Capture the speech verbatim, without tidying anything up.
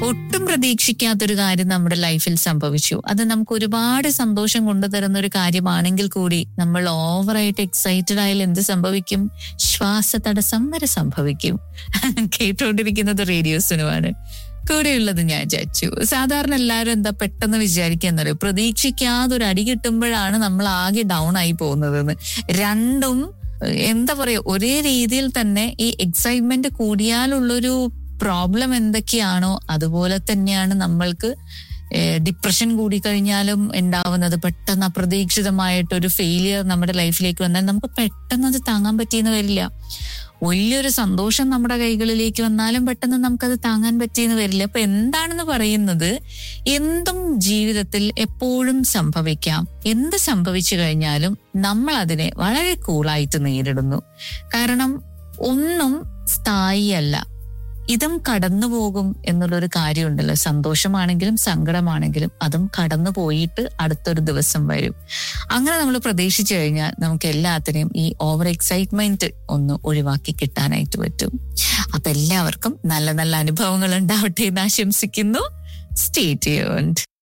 ഒട്ടും പ്രതീക്ഷിക്കാത്തൊരു കാര്യം നമ്മുടെ ലൈഫിൽ സംഭവിച്ചു. അത് നമുക്ക് ഒരുപാട് സന്തോഷം കൊണ്ടുതരുന്ന ഒരു കാര്യമാണെങ്കിൽ കൂടി നമ്മൾ ഓവറായിട്ട് എക്സൈറ്റഡ് ആയാൽ എന്ത് സംഭവിക്കും? ശ്വാസ തടസ്സം വരെ സംഭവിക്കും. കേട്ടുകൊണ്ടിരിക്കുന്നത് റേഡിയോ സുനുവാണ്. കൂടെയുള്ളത് ഞാൻ ചച്ചു. സാധാരണ എല്ലാവരും എന്താ പെട്ടെന്ന് വിചാരിക്കാന്നറിയോ, പ്രതീക്ഷിക്കാതെ ഒരു അടി കിട്ടുമ്പോഴാണ് നമ്മൾ ആകെ ഡൗൺ ആയി പോകുന്നതെന്ന്. രണ്ടും എന്താ പറയാ, ഒരേ രീതിയിൽ തന്നെ ഈ എക്സൈറ്റ്മെന്റ് കൂടിയാലുള്ളൊരു പ്രോബ്ലം എന്തൊക്കെയാണോ അതുപോലെ തന്നെയാണ് നമ്മൾക്ക് ഡിപ്രഷൻ കൂടിക്കഴിഞ്ഞാലും ഉണ്ടാവുന്നത്. പെട്ടെന്ന് അപ്രതീക്ഷിതമായിട്ടൊരു ഫെയിലിയർ നമ്മുടെ ലൈഫിലേക്ക് വന്നാൽ നമുക്ക് പെട്ടെന്ന് അത് താങ്ങാൻ പറ്റിയെന്ന് വരില്ല. വലിയൊരു സന്തോഷം നമ്മുടെ കൈകളിലേക്ക് വന്നാലും പെട്ടെന്ന് നമുക്കത് താങ്ങാൻ പറ്റിയെന്ന് വരില്ല. അപ്പൊ എന്താണെന്ന് പറയുന്നത്, എന്തും ജീവിതത്തിൽ എപ്പോഴും സംഭവിക്കാം. എന്ത് സംഭവിച്ചു കഴിഞ്ഞാലും നമ്മൾ അതിനെ വളരെ കൂളായിട്ട് നേരിടുന്നു. കാരണം ഒന്നും സ്ഥായിയല്ല, ഇതും കടന്നു പോകും എന്നുള്ളൊരു കാര്യമുണ്ടല്ലോ. സന്തോഷമാണെങ്കിലും സങ്കടമാണെങ്കിലും അതും കടന്നു പോയിട്ട് അടുത്തൊരു ദിവസം വരും. അങ്ങനെ നമ്മൾ പ്രതീക്ഷിച്ചു കഴിഞ്ഞാൽ നമുക്ക് എല്ലാത്തിനെയും ഈ ഓവർ എക്സൈറ്റ്മെന്റ് ഒന്ന് ഒഴിവാക്കി കിട്ടാനായിട്ട് പറ്റും. അപ്പൊ എല്ലാവർക്കും നല്ല നല്ല അനുഭവങ്ങൾ ഉണ്ടാവട്ടെ എന്ന് ആശംസിക്കുന്നു. Stay tuned.